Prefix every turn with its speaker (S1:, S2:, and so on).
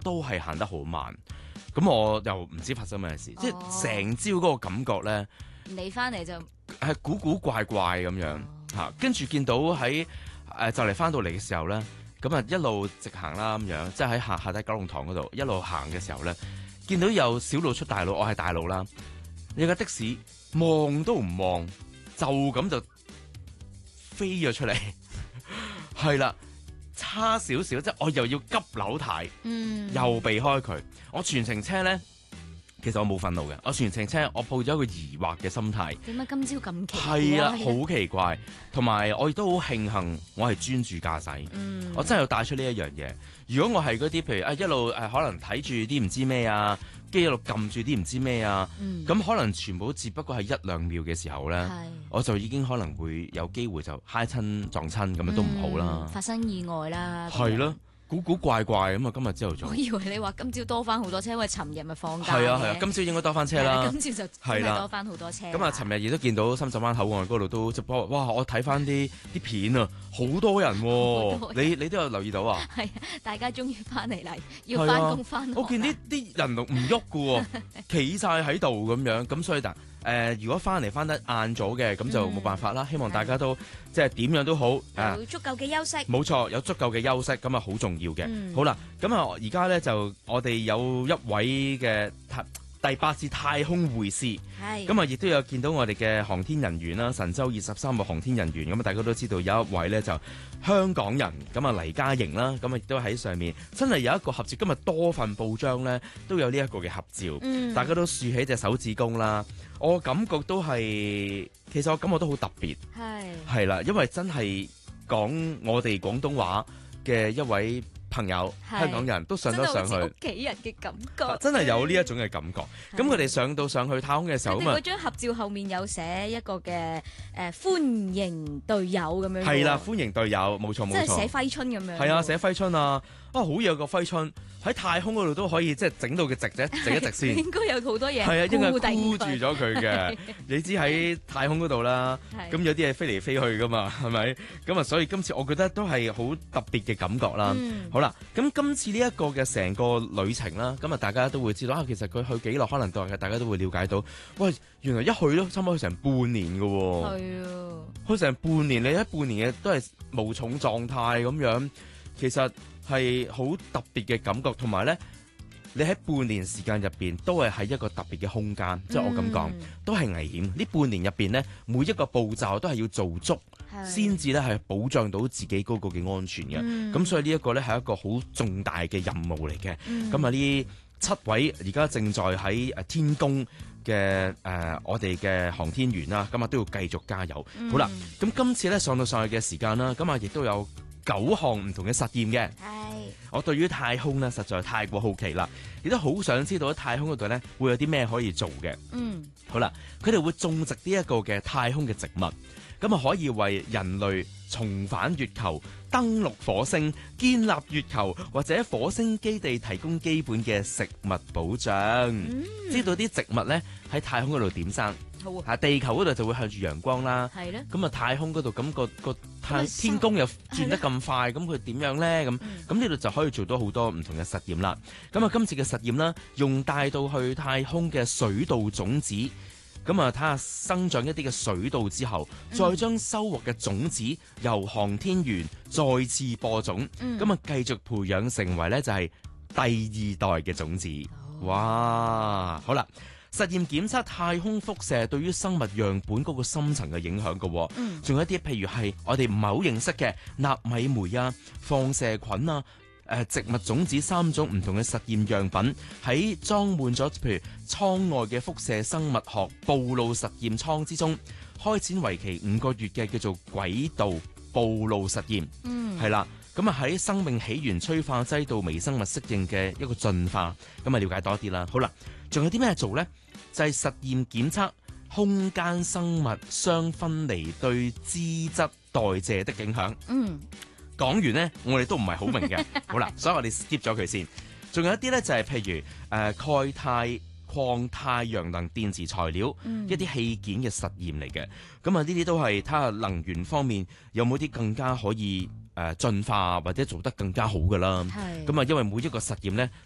S1: 都係行得好慢。咁我又唔知發生咩事，即係成朝嗰個感覺咧，
S2: 你翻嚟就
S1: 係古古怪怪咁樣嚇。跟住見到喺就嚟翻到嚟嘅時候咧，咁啊一路直行啦咁樣，即係喺下底九龍塘嗰度一路行嘅時候咧，見到有小路出大路，我係大路啦，有架的士望都唔望，就咁就飛咗出嚟，係啦，差少少，即係我又要急扭軚，又避開佢，我全程車咧。其實我冇憤怒嘅，我全程車我抱咗一個疑惑嘅心態。
S2: 點解今朝咁奇怪？
S1: 係啊，好奇怪。同埋我亦都好慶幸我係專注駕駛。我真係要帶出呢一樣嘢。如果我係嗰啲譬如一路可能睇住啲唔知咩啊，跟住一路撳住啲唔知咩啊，咁可能全部只不過係1、2秒嘅時候咧，我就已經可能會有機會就揩親撞親咁樣都唔好啦。
S2: 發生意外啦。
S1: 係咯。古古怪怪咁啊！今日朝頭早，
S2: 我以為你話今朝多翻好多車，因為尋日咪放假。
S1: 係啊，今朝應該多翻車啦。
S2: 今朝就真係多翻好多車。
S1: 咁啊，尋日亦都見到深圳灣口岸嗰度都直播，哇！我睇翻啲片啊，好多人喎。你都有留意到啊？
S2: 係啊，大家終於翻嚟啦，要翻工翻學。
S1: 我見啲人唔喐嘅喎，企晒喺度咁樣，咁所以如果翻嚟翻得晏咗嘅，咁就冇辦法啦。希望大家都即係點樣都好，
S2: 有足夠嘅休息。
S1: 冇錯，有足夠嘅休息，咁啊好重要嘅。好啦，咁啊而家咧就我哋有一位嘅第8次太空會師，咁啊亦都有見到我哋嘅航天人員啦，神舟23號航天人員，咁啊大家都知道有一位咧就香港人，咁啊黎嘉瑩啦，咁啊亦都喺上面，真係有一個合照。今日多份報章咧都有呢一個嘅合照，大家都豎起隻手指公啦。我感覺都係，其實我感覺都好特別，係啦，因為真係講我哋廣東話嘅一位朋友，香港人都上咗上去，
S2: 屋企人嘅感覺，
S1: 真係有呢一種嘅感覺。咁佢哋上去太空嘅時候，咁啊，
S2: 嗰張合照後面有寫一個嘅歡迎隊友咁樣，
S1: 係啦，歡迎隊友，冇錯冇錯，
S2: 即係寫揮春咁樣，
S1: 係啊，寫揮春啊，好有個揮春喺太空嗰度都可以即係整到佢直一直先，
S2: 應該有好多嘢，
S1: 係啊，應該箍住咗佢嘅。你知喺太空嗰度啦，咁有啲嘢飛嚟飛去噶嘛，係咪？咁啊，所以今次我覺得都係好特別嘅感覺啦。好啦，咁今次呢一個嘅成個旅程啦，咁啊大家都會知道其實佢去幾耐，可能大家都會了解到，喂，原來一去都差唔多去成半年㗎喎。係啊，去成半年，你喺半年嘅都係無重狀態咁樣，其實係好特別嘅感覺，同埋咧，你喺半年時間入邊都係喺一個特別嘅空間，即係我咁講，都係危險。呢半年入邊咧，每一個步驟都係要做足，先至咧係保障到自己嗰個嘅安全嘅。咁所以呢一個咧係一個好重大嘅任務嚟嘅。咁啊呢7位而家正在喺天宮嘅我哋嘅航天員啦，咁啊都要繼續加油。好啦，咁今次咧上去嘅時間啦，咁啊亦都有9項唔同嘅實驗嘅。我對於太空咧實在太過好奇啦，亦都好想知道喺太空嗰度咧會有啲咩可以做嘅。好啦，佢哋會種植呢一個嘅太空嘅植物，咁啊可以為人類重返月球、登陸火星、建立月球或者火星基地提供基本嘅食物保障。知道啲植物咧喺太空嗰度點生？地球嗰度就會向住陽光啦。係咧。咁啊，太空嗰度咁個天宮又轉得咁快，咁佢點樣咧？咁呢度就可以做到好多唔同嘅實驗啦。咁啊，今次嘅實驗啦，用帶到去太空嘅水稻種子，咁啊睇下生長一啲嘅水稻之後，再將收穫嘅種子由航天員再次播種，咁啊繼續培養成為咧就係第2代嘅種子。哇！好啦。實驗檢測太空輻射對於生物樣本嗰個深層嘅影響嘅，仲有一啲譬如係我哋唔係好認識嘅納米酶啊、放射菌啊、植物種子3種唔同嘅實驗樣品喺裝滿咗譬如艙外嘅輻射生物學暴露實驗艙之中，開展為期5個月嘅叫做軌道暴露實驗。係啦。咁啊喺生命起源催化劑到微生物適應嘅一個進化，咁啊了解多啲啦。好啦，仲有啲咩做呢？就係實驗檢測空間生物雙分離對脂質代謝的影響。講完呢，我哋都唔係好明嘅。好啦，所以我哋 skip 咗佢先。仲有一啲呢，就係譬如鈣鈦礦太陽能電池材料，一啲器件嘅實驗嚟嘅。咁啊呢啲都係睇下能源方面有冇啲更加可以進化或者做得更加好㗎啦。咁啊，因為每一個實驗咧